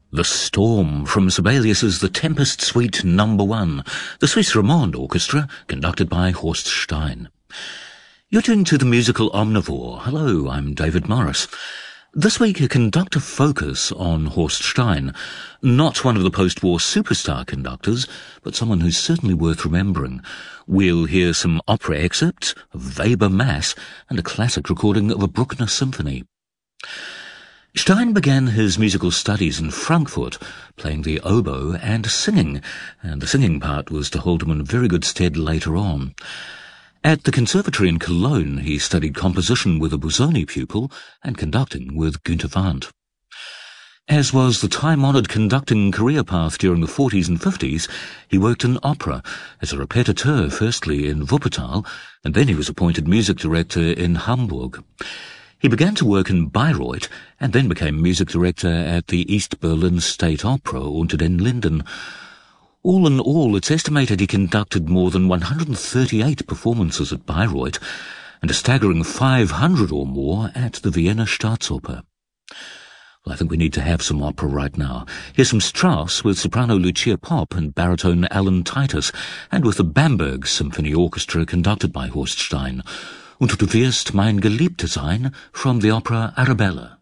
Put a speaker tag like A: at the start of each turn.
A: The Storm from Sibelius's The Tempest Suite No. 1, the Swiss Romande Orchestra, conducted by Horst Stein. You're tuned to the musical Omnivore. Hello, I'm David Morris. This week, a conductor focus on Horst Stein, not one of the post-war superstar conductors, but someone who's certainly worth remembering. We'll hear some opera excerpts, a Weber Mass, and a classic recording of a Bruckner symphony. Stein began his musical studies in Frankfurt, playing the oboe and singing, and the singing part was to hold him in very good stead later on. At the Conservatory in Cologne, he studied composition with a Busoni pupil and conducting with Günter Wandt. As was the time-honoured conducting career path during the 40s and 50s, he worked in opera, as a répétiteur firstly in Wuppertal, and then he was appointed music director in Hamburg. He began to work in Bayreuth and then became music director at the East Berlin State Opera Unter den Linden. All in all, it's estimated he conducted more than 138 performances at Bayreuth and a staggering 500 or more at the Vienna Staatsoper. Well, I think we need to have some opera right now. Here's some Strauss with soprano Lucia Popp and baritone Alan Titus, and with the Bamberg Symphony Orchestra conducted by Horst Stein. Und du wirst mein Geliebter sein from the opera Arabella.